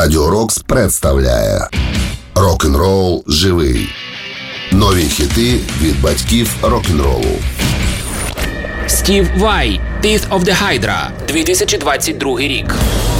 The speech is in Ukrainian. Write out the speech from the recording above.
Радіо Рокс представляє Рок-н-рол живий. Нові хіти від батьків рок-н-ролу. Стів Vai, Teeth of the Hydra, 2022 рік.